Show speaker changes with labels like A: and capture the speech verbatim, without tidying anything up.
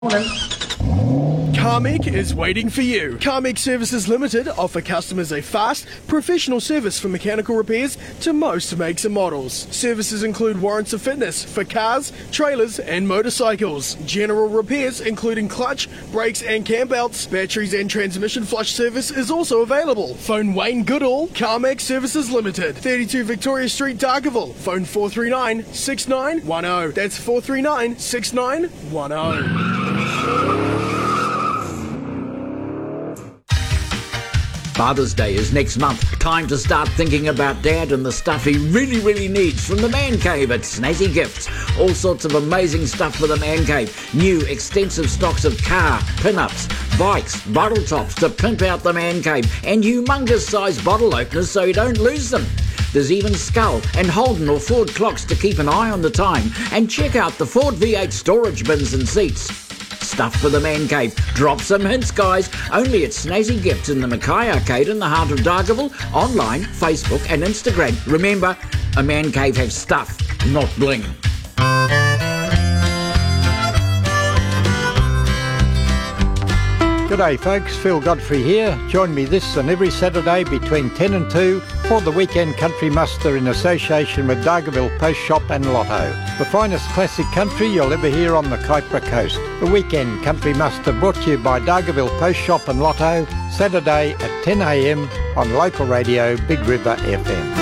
A: Carmec is waiting for you. Carmec Services Limited offer customers a fast, professional service for mechanical repairs to most makes and models. Services include warrants of fitness for cars, trailers and motorcycles. General repairs including clutch, brakes and cam belts, batteries and transmission flush service is also available. Phone Wayne Goodall, Carmec Services Limited, thirty-two Victoria Street, Dargaville. Phone four three nine, six nine one zero. That's four three nine, six nine one zero.
B: Father's Day is next month. Time to start thinking about Dad and the stuff he really, really needs from the Man Cave at Snazzy Gifts. All sorts of amazing stuff for the Man Cave. New extensive stocks of car, pin-ups, bikes, bottle tops to pimp out the Man Cave, and humongous sized bottle openers so you don't lose them. There's even Skull and Holden or Ford clocks to keep an eye on the time. And check out the Ford V eight storage bins and seats. Stuff for the Man Cave. Drop some hints, guys. Only at Snazzy Gifts in the Mackay Arcade in the heart of Dargaville. Online, Facebook and Instagram. Remember, a Man Cave has stuff, not bling.
C: G'day folks, Phil Godfrey here. Join me this and every Saturday between ten and two for the Weekend Country Muster in association with Dargaville Post Shop and Lotto. The finest classic country you'll ever hear on the Kaipara Coast. The Weekend Country Muster brought to you by Dargaville Post Shop and Lotto, Saturday at ten a m on local radio Big River F M.